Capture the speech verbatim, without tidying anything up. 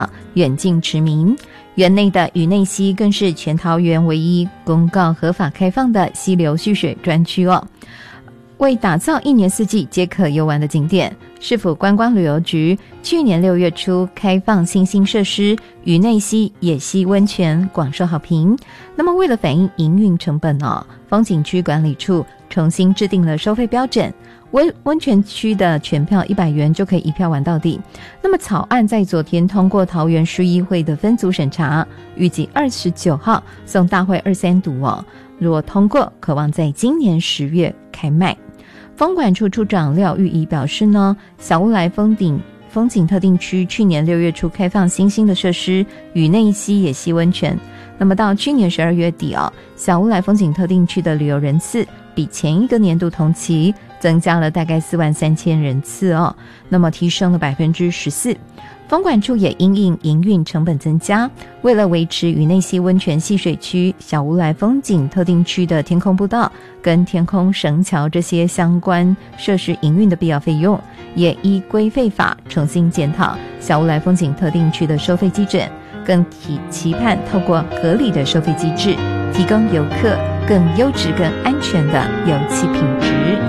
远近驰名。园内的宇内溪更是全桃园唯一公告合法开放的溪流蓄水专区哦。为打造一年四季皆可游玩的景点，市府观光旅游局去年六月初开放新兴设施宇内溪野溪温泉，广受好评。那么为了反映营运成本哦，风景区管理处重新制定了收费标准，温温泉区的全票一百元就可以一票玩到底。那么草案在昨天通过桃园市议会的分组审查，预计二十九号送大会二三读哦。如果通过，可望在今年十月开卖。风管处处长廖玉仪表示呢，小乌来风顶风景特定区去年六月初开放新兴的设施宇内溪野溪温泉，那么到去年十二月底哦，小乌来风景特定区的旅游人次比前一个年度同期增加了大概四万三千人次哦，那么提升了百分之十四。风管处也因应营运成本增加，为了维持宇内溪温泉戏水区、小乌来风景特定区的天空步道跟天空绳桥这些相关设施营运的必要费用，也依规费法重新检讨小乌来风景特定区的收费基准，更提期盼透过合理的收费机制，提供游客更优质、更安全的游憩品质。